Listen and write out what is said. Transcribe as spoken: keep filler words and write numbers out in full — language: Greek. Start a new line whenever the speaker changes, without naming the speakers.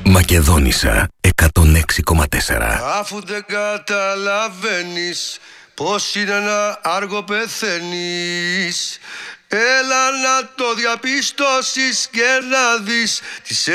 Μακεδόνισσα εκατόν έξι κόμμα τέσσερα.
Αφού δεν καταλαβαίνεις πως είναι ένα άργο πεθαίνεις, έλα να το διαπιστώσεις και να δεις τις